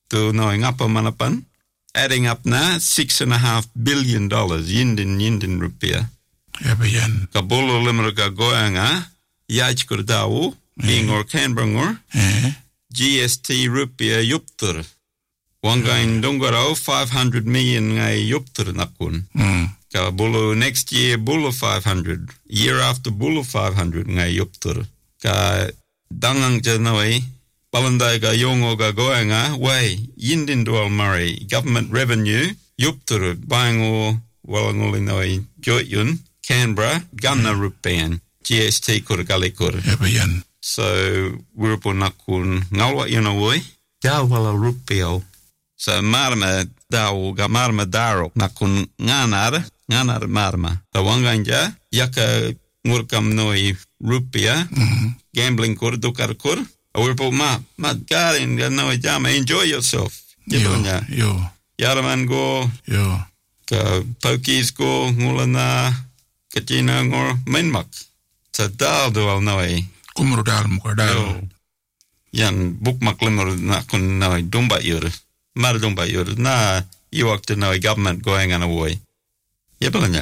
to noi ngapa manapan, adding up na $6.5 billion yindin rupiah. Yabayan. Kabolo limeriga goyanga, yajkur dawo, ingor Canberra, GST rupiah yuptur. Wangain dongaro 500 million ngai yuptur nakun. Ka next year bulu 500. Year after bulu 500 ngai yuptur. Ka dangang janoi, balandai ga yongo ga goyanga, way, yindin dual murray, government revenue, yuptur, buying o walangolinoi, joyun, Canberra, gamna rupian, GST kurgalikur. Yabayan. So, wirupo nakun, ngalwa yunawoi, wala rupiao. So, marma daw, ga marma daro, nakun nganar marma. The wanganja, yaka ngurkam noi rupia, gambling kur, dukar kur, wirupo ma garin, noi jama, enjoy yourself. Yo. Yaraman go, Yo. Ka pokies go, ngulana, kachina ngor, menmak. Sa dal dual noi. Kumru dal mukadal. Yan bukmak limur nakun noi dumba yur. Mar dumba yur. Na iwak to noi government going on away. Yabalanya.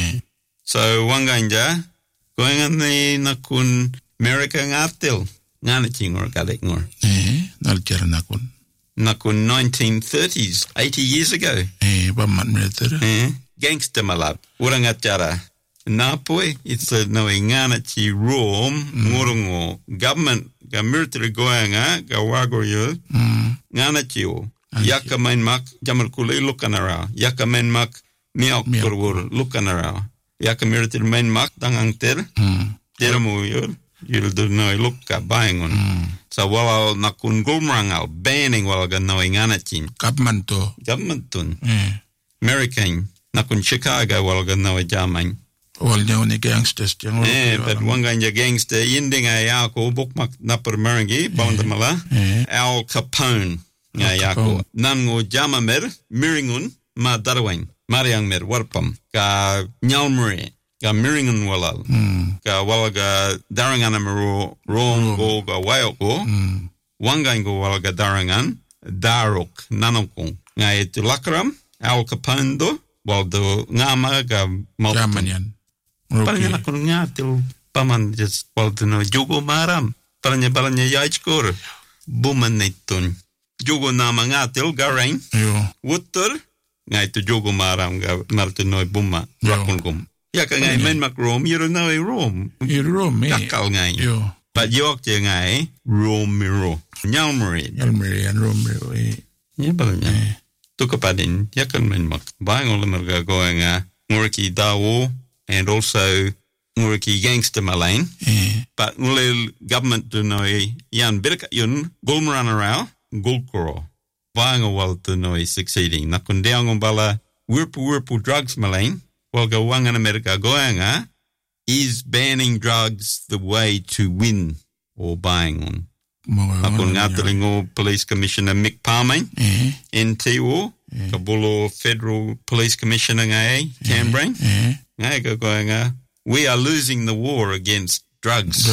So wanganja going on the nakun America ngartil. Nganating or galik ngor. Naljar nakun. Nakun 1930s, 80 years ago. Baman military. Gangster malab. Urangatjara. Napoi, it's a no nganachi Rome, ngurungo, government, ga military goyanga, ga wagoyo, nganachi yaka main mak, jamal kule lukanara, yaka main mak, miak kurwur, lukanara, yaka military main mak, dangang ter, teramu you'll do no lukka buying on. So wala nakun gulmrangal, banning wala ga no nganachin. Government tun. American, nakun Chicago wala ga no jamang. All the gangsters. But wanganya gangster yinding a yako bukmak napper merengi bandamala Al Capone yako nango jamamer miringun ma darwang mariang mer warpam ka nyalmure ka miringun walal ka walaga darangan amaro rom go ga wayoko wangango walaga darangan darok nanokong ngai tulakram Al Capone do waldo ngama ga Jamanian. Paranya nakun ngatil paman just waldo no jugo maram paranya yajkur buman netun jugo nama ngatil garang wutur ngai tu jugo maram ga martu no buma rakungum ya ka ngai men mak rom you know rom yakal ngai but yok je ngai rom miro nyalmuri and rom ya paranya tu kapadin yakan men mak bangol merga goanga ngurki dawo and also nguriki gangster malain. But ngulil government to know yan birka yun gulmaran arao gulkoro. Bang wal to know succeeding. Nakundeang bala wirpu drugs malain. Well go wang in America goanga is banning drugs the way to win or buying on. Nakun ngatalingo police commissioner Mick Palmer in Tiwo. Kabulo federal police commissioner Canberra. We are losing the war against drugs.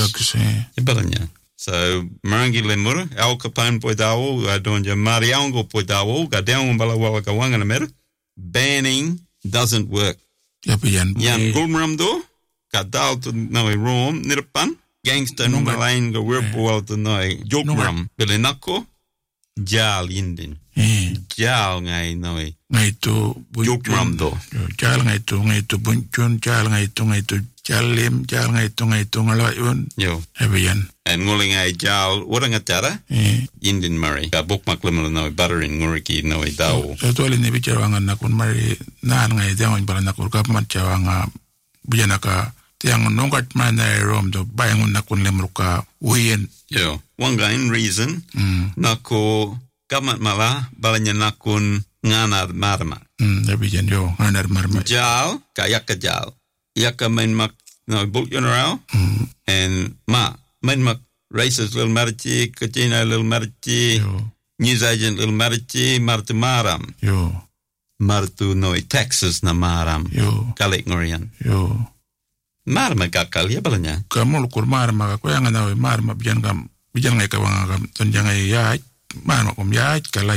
So, Marangi Lemur, Al Capone Poidawo, Adonja Mariango Poidawo, Gadeon Balawaka Wanganamera, banning doesn't work. Yan Gulmramdo, Kadal to Noe Rome, Nirpan, Gangster Numalain, the Wirpwal to Noe, Jogram, Belenako, Jal Yindin. Jal ngai Noe. Ngai tu Jogram do. Jal ngai tu bunchun, jal ngai tu jalim, jal ngai tu ngalayun. Yo. Ebian. And nguling ai jal urangatara, Yindin Murray. Ka bukmak lemur Noe butter in nguriki Noe dao. So tuali ni bicara nakun mari naan ngai jangan bala nakun government cawanga bijanaka tiang nongkat mana rom do bayangun nakun lemur ka uyen. Yo. One gain reason nako government mala balanya nakun nganar marma. Bijan yo nganar marma. Jal ka jal. Yaka main mak no book yunarao and main mak races little marichi, Katina little marichi, news agent little marichi, martu maram. Yo. Martu noi taxes na maram. Yo. Kalik ngorian. Yo. Marma kakal ya balanya. Kamul kur marma ka yang na marma bijan ngai ka wanga kam ton jangai ya marma kom ya kala